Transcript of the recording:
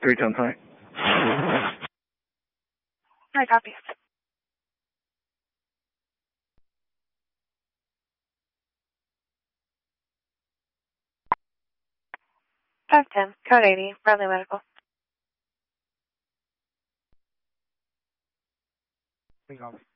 310 high. Hi, copy. 510, code 80, Bradley Medical. Thank you.